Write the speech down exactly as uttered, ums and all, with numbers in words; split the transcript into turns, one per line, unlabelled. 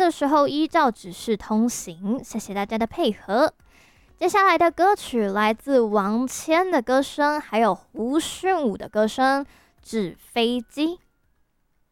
的时候依照指示通行，谢谢大家的配合。接下来的歌曲来自王谦的歌声，还有胡迅武的歌声《纸飞机》。